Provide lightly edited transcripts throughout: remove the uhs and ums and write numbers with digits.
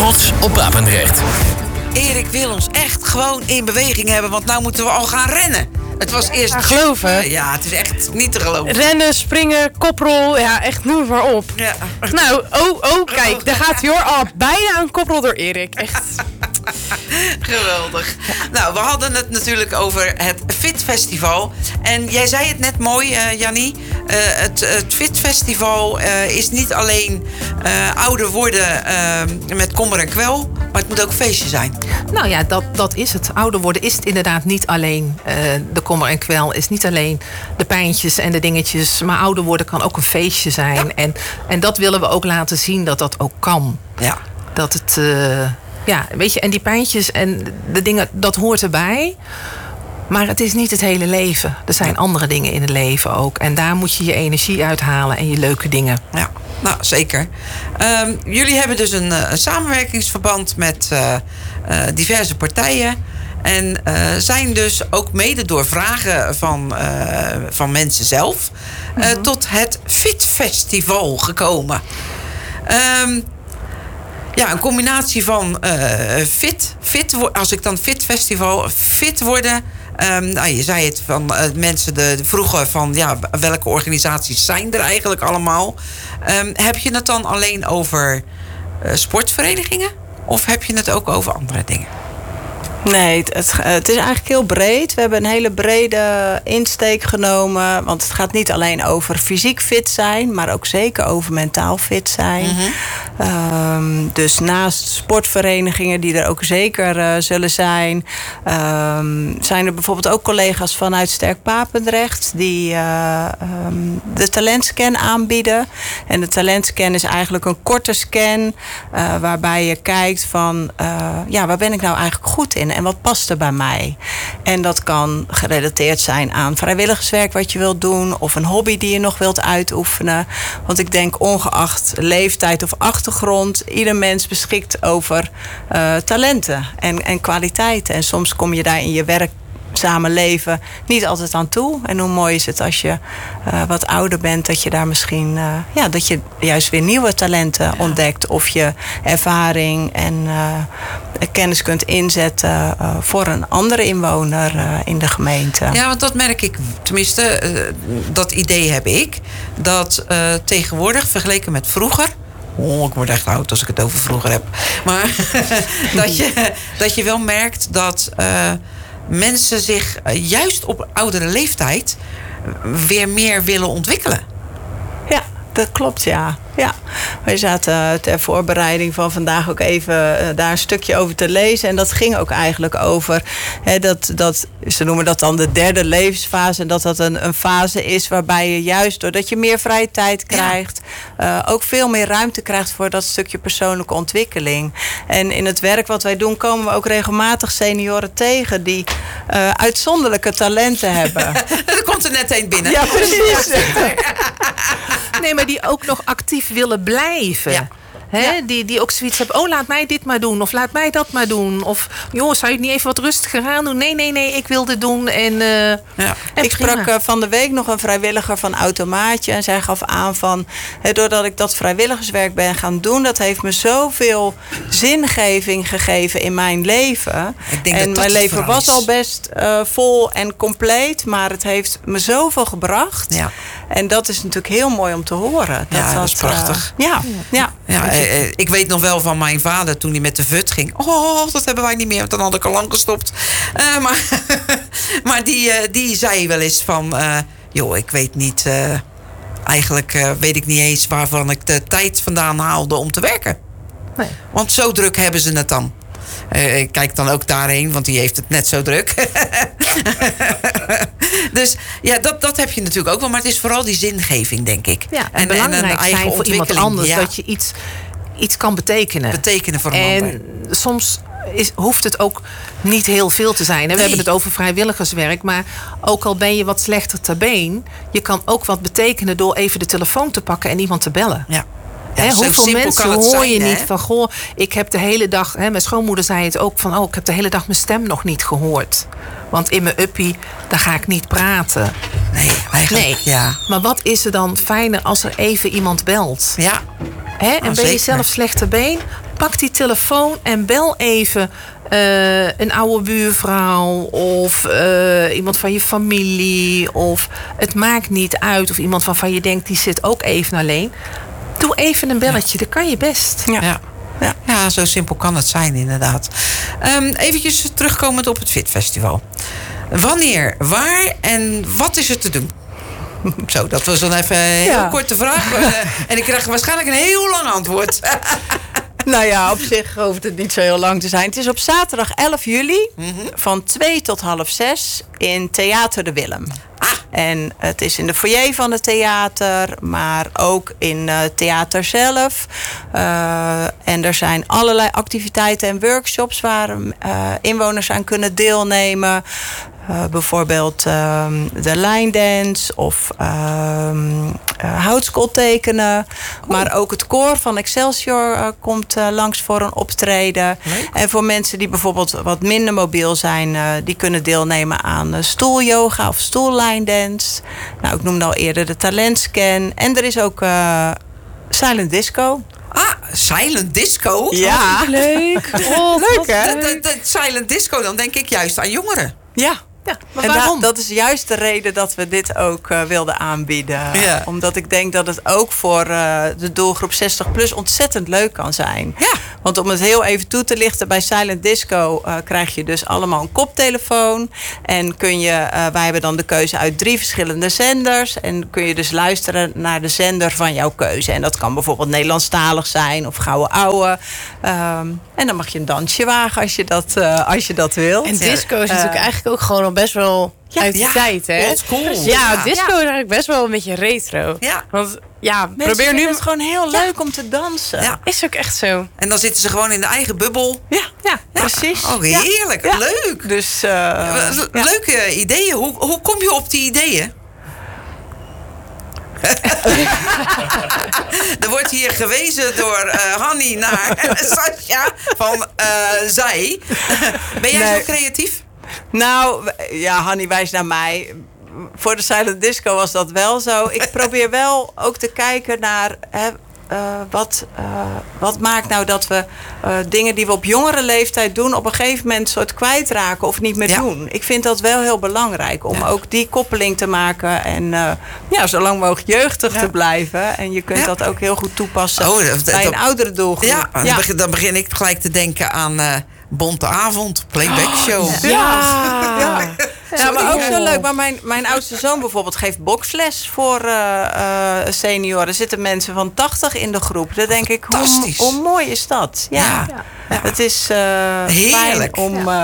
Trots op Papendrecht. Erik wil ons echt gewoon in beweging hebben, want nou moeten we al gaan rennen. Het was eerst... geloven. Ja, het is echt niet te geloven. Rennen, springen, koprol, ja, echt noem maar op. Ja. Nou, kijk, daar gaat hij hoor. Al bijna een koprol door Erik. Echt. Geweldig. Nou, we hadden het natuurlijk over het Fit Festival. En jij zei het net mooi, Jannie. Het Fit Festival is niet alleen ouder worden met kommer en kwel, maar het moet ook een feestje zijn. Nou ja, dat is het. Ouder worden is het inderdaad niet alleen de kommer en kwel. Is niet alleen de pijntjes en de dingetjes. Maar ouder worden kan ook een feestje zijn. Ja. En dat willen we ook laten zien dat dat ook kan. Ja. Dat het... Ja, weet je, en die pijntjes en de dingen, dat hoort erbij. Maar het is niet het hele leven. Er zijn andere dingen in het leven ook. En daar moet je je energie uithalen en je leuke dingen. Ja, nou zeker. Jullie hebben dus een samenwerkingsverband met diverse partijen. En zijn dus ook mede door vragen van mensen zelf tot het Fit Festival gekomen. Ja, een combinatie van als ik dan Fit Festival, fit worden. Nou, je zei het van mensen vroegen van ja, welke organisaties zijn er eigenlijk allemaal? Heb je het dan alleen over sportverenigingen? Of heb je het ook over andere dingen? Nee, het is eigenlijk heel breed. We hebben een hele brede insteek genomen. Want het gaat niet alleen over fysiek fit zijn, maar ook zeker over mentaal fit zijn. Mm-hmm. Dus naast sportverenigingen die er ook zeker zullen zijn, zijn er bijvoorbeeld ook collega's vanuit Sterk Papendrecht die de talentscan aanbieden. En de talentscan is eigenlijk een korte scan waarbij je kijkt van waar ben ik nou eigenlijk goed in? En wat past er bij mij? En dat kan gerelateerd zijn aan vrijwilligerswerk wat je wilt doen, of een hobby die je nog wilt uitoefenen. Want ik denk ongeacht leeftijd of achtergrond, ieder mens beschikt over talenten en kwaliteiten. En soms kom je daar in je werkzame leven niet altijd aan toe. En hoe mooi is het als je wat ouder bent, dat je daar misschien dat je juist weer nieuwe talenten ontdekt, of je ervaring en kennis kunt inzetten voor een andere inwoner in de gemeente. Ja, want dat merk ik, tenminste, dat idee heb ik, dat tegenwoordig vergeleken met vroeger. Oh, ik word echt oud als ik het over vroeger heb. Maar dat je wel merkt dat mensen zich juist op oudere leeftijd weer meer willen ontwikkelen. Ja, dat klopt, ja. Wij zaten ter voorbereiding van vandaag ook even daar een stukje over te lezen. En dat ging ook eigenlijk over dat ze noemen dat dan de derde levensfase. En dat een fase is waarbij je juist doordat je meer vrije tijd krijgt, ook veel meer ruimte krijgt voor dat stukje persoonlijke ontwikkeling. En in het werk wat wij doen komen we ook regelmatig senioren tegen die uitzonderlijke talenten hebben. Er komt er net een binnen. Ja, precies. Nee, maar die ook nog actief willen blijven. Ja. Die ook zoiets hebben. Oh, laat mij dit maar doen. Of laat mij dat maar doen. Of, joh, zou je het niet even wat rustiger aan doen? Nee, ik wil dit doen. En ik sprak van de week nog een vrijwilliger van Automaatje. En zij gaf aan van, doordat ik dat vrijwilligerswerk ben gaan doen, dat heeft me zoveel zingeving gegeven in mijn leven. En mijn leven was al best vol en compleet. Maar het heeft me zoveel gebracht. Ja. En dat is natuurlijk heel mooi om te horen. Dat is prachtig. Ja, ik weet nog wel van mijn vader toen hij met de VUT ging. Oh, dat hebben wij niet meer, want dan had ik al lang gestopt. Maar die zei wel eens van, joh, ik weet niet, eigenlijk weet ik niet eens waarvan ik de tijd vandaan haalde om te werken. Nee. Want zo druk hebben ze het dan. Ik kijk dan ook daarheen, want die heeft het net zo druk. Dus ja, dat heb je natuurlijk ook wel. Maar het is vooral die zingeving, denk ik. Ja, en belangrijk een eigen zijn voor iemand anders. Ja. Dat je iets kan betekenen. Betekenen voor een ander. En soms hoeft het ook niet heel veel te zijn. We hebben het over vrijwilligerswerk. Maar ook al ben je wat slechter ter been, je kan ook wat betekenen door even de telefoon te pakken en iemand te bellen. Ja. Hoeveel mensen hoor je niet van, goh, ik heb de hele dag, mijn schoonmoeder zei het ook van, ik heb de hele dag mijn stem nog niet gehoord. Want in mijn uppie, daar ga ik niet praten. Nee, eigenlijk, Nee. ja. Maar wat is er dan fijner als er even iemand belt? Ja, Hè? En ben je zeker. zelf slecht ter been? Pak die telefoon en bel even een oude buurvrouw of iemand van je familie. Of het maakt niet uit. Of iemand waarvan je denkt, die zit ook even alleen. Doe even een belletje, dat kan je best. ja. Ja, zo simpel kan het zijn inderdaad. Eventjes terugkomend op het Fit Festival. Wanneer, waar en wat is er te doen? Zo, dat was dan even een heel korte vraag. En ik krijg waarschijnlijk een heel lang antwoord. Nou ja, op zich hoeft het niet zo heel lang te zijn. Het is op zaterdag 11 juli van 2 tot half 6 in Theater de Willem. En het is in de foyer van het theater, maar ook in het theater zelf. En er zijn allerlei activiteiten en workshops waar inwoners aan kunnen deelnemen. Bijvoorbeeld de line dance of houtskool tekenen. Maar ook het koor van Excelsior komt langs voor een optreden. Leuk. En voor mensen die bijvoorbeeld wat minder mobiel zijn, die kunnen deelnemen aan stoelyoga of stoelline dance. Nou, ik noemde al eerder de talentscan. En er is ook silent disco. Silent disco? Ja. Leuk. Oh, Leuk, hè? Dat silent disco, dan denk ik juist aan jongeren. Ja. Ja, maar En waarom? dat is juist de reden dat we dit ook wilden aanbieden. Ja. Omdat ik denk dat het ook voor de doelgroep 60+ ontzettend leuk kan zijn. Ja. Want om het heel even toe te lichten, bij Silent Disco krijg je dus allemaal een koptelefoon. En wij hebben dan de keuze uit 3 verschillende zenders. En kun je dus luisteren naar de zender van jouw keuze. En dat kan bijvoorbeeld Nederlandstalig zijn of Gouden Ouwe. En dan mag je een dansje wagen als je dat wilt. En disco is natuurlijk eigenlijk ook gewoon al best wel uit de tijd, hè? old school. Ja, disco is eigenlijk best wel een beetje retro. Ja. Want ja, Mensen probeer vinden nu... het gewoon heel leuk om te dansen. Ja. Is ook echt zo. En dan zitten ze gewoon in de eigen bubbel. Ja, precies. Oh, heerlijk. Ja. Leuk. Dus Leuke ideeën. Hoe kom je op die ideeën? Er wordt hier gewezen door Hanny naar Sascha van zij. Ben jij zo creatief? Nou, ja, Hanny wijst naar mij. Voor de Silent Disco was dat wel zo. Ik probeer wel ook te kijken naar wat maakt nou dat we dingen die we op jongere leeftijd doen, op een gegeven moment soort kwijtraken of niet meer doen. Ik vind dat wel heel belangrijk om ook die koppeling te maken en zo lang mogelijk jeugdig te blijven. En je kunt dat ook heel goed toepassen bij een oudere doelgroep. Ja, dan begin ik gelijk te denken aan Bonte Avond, Playback Show. Ja, maar ook zo leuk. Maar mijn oudste zoon bijvoorbeeld geeft boksles voor senioren. Er zitten mensen van 80 in de groep. Dan denk ik, hoe mooi is dat? Ja. Het is heerlijk fijn om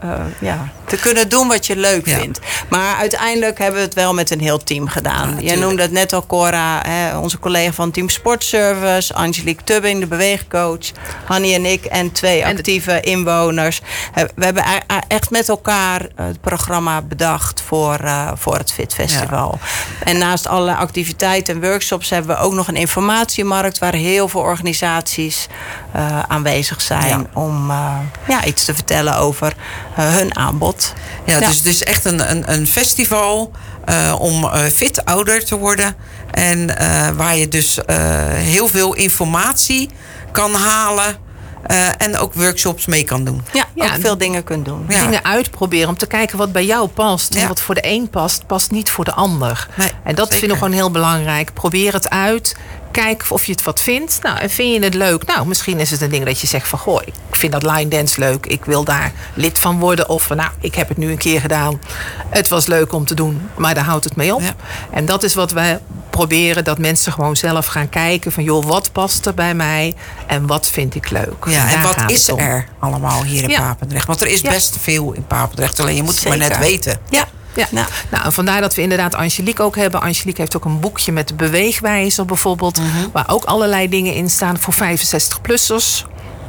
te kunnen doen wat je leuk vindt. Maar uiteindelijk hebben we het wel met een heel team gedaan. Je noemde het net al, Cora, onze collega van Team Sportservice, Angelique Tubbing, de beweegcoach, Hanny en ik en 2 actieve inwoners. We hebben echt met elkaar het programma bedacht voor het Fit Festival. Ja. En naast alle activiteiten en workshops hebben we ook nog een informatiemarkt waar heel veel organisaties aanwezig zijn om iets te vertellen over hun aanbod. Ja, dus het is echt een festival om fit ouder te worden. En waar je dus heel veel informatie kan halen. En ook workshops mee kan doen. Ja, ook veel dingen kunt doen. Ja. Dingen uitproberen om te kijken wat bij jou past. En wat voor de een past, past niet voor de ander. Nee, en dat vind ik gewoon heel belangrijk. Probeer het uit. Kijk of je het wat vindt. Nou, en vind je het leuk? Nou, misschien is het een ding dat je zegt van, goh, ik vind dat line dance leuk. Ik wil daar lid van worden. Of van, nou, ik heb het nu een keer gedaan. Het was leuk om te doen, maar daar houdt het mee op. Ja. En dat is wat wij proberen, dat mensen gewoon zelf gaan kijken van, joh, wat past er bij mij en wat vind ik leuk? Ja, en wat is er allemaal hier in Papendrecht? Want er is best veel in Papendrecht, alleen je moet het maar net weten. Ja. Ja. Nou, en vandaar dat we inderdaad Angelique ook hebben. Angelique heeft ook een boekje met de beweegwijzer bijvoorbeeld. Waar ook allerlei dingen in staan voor 65-plussers.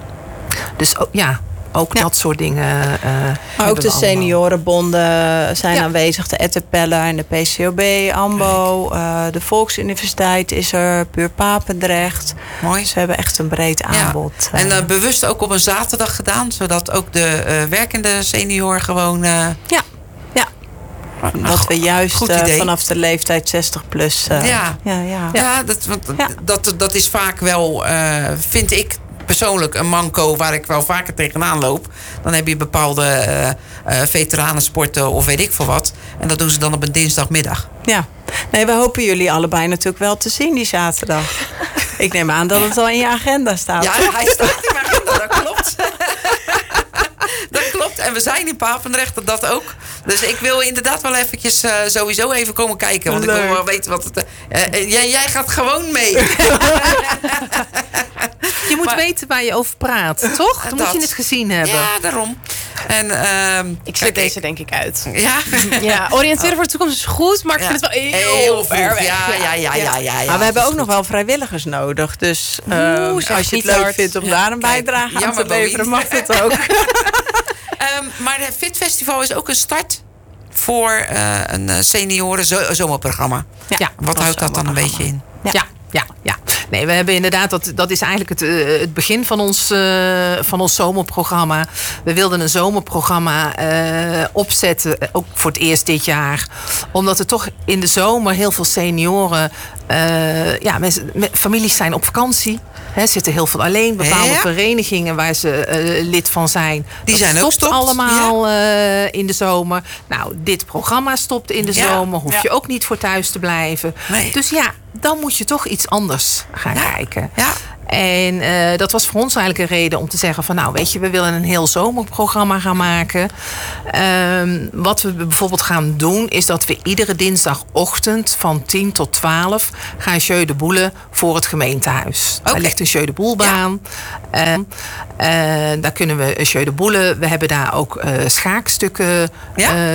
Dus ook dat soort dingen. Maar ook de seniorenbonden zijn aanwezig. De Etterpellen en de PCOB, AMBO. De Volksuniversiteit is er. Puur Papendrecht. Mooi. Ze hebben echt een breed aanbod. En bewust ook op een zaterdag gedaan. Zodat ook de werkende senior gewoon... Dat we juist goed idee. vanaf de leeftijd 60 plus... Dat is vaak wel, vind ik persoonlijk, een manco waar ik wel vaker tegenaan loop. Dan heb je bepaalde veteranensporten of weet ik veel wat. En dat doen ze dan op een dinsdagmiddag. Ja. Nee, we hopen jullie allebei natuurlijk wel te zien die zaterdag. Ik neem aan dat het al in je agenda staat. Ja, hij staat in mijn agenda, dat klopt. Dat klopt. En we zijn in Papendrecht, dat ook. Dus ik wil inderdaad wel eventjes sowieso even komen kijken. Want ik wil wel weten wat het... jij gaat gewoon mee. Je moet weten waar je over praat, toch? Dan moet je het gezien hebben. Ja, daarom. En, ik zet deze denk ik uit. Ja? Ja, oriënteren voor de toekomst is goed, maar ik vind het wel heel ver weg. Ja. Maar we hebben ook nog wel vrijwilligers nodig. Dus als je het leuk vindt om daar een bijdrage aan te leveren, mag het ook. Maar het Fit Festival is ook een start voor een senioren zomerprogramma. Ja. Wat houdt dat dan een beetje in? Ja. Nee, we hebben inderdaad, dat is eigenlijk het begin van ons zomerprogramma. We wilden een zomerprogramma opzetten, ook voor het eerst dit jaar. Omdat er toch in de zomer heel veel senioren... families zijn op vakantie. Zitten heel veel alleen. Bepaalde verenigingen waar ze lid van zijn. Die zijn ook stopt allemaal in de zomer. Nou, dit programma stopt in de zomer. Hoef je ook niet voor thuis te blijven. Nee. Dus dan moet je toch iets anders gaan kijken. Ja. En dat was voor ons eigenlijk een reden om te zeggen van... we willen een heel zomerprogramma gaan maken. Wat we bijvoorbeeld gaan doen... is dat we iedere dinsdagochtend van 10 tot 12... gaan jeu de boelen voor het gemeentehuis. Daar ligt een jeu de boelbaan. Daar kunnen we jeu de boelen... We hebben daar ook schaakstukken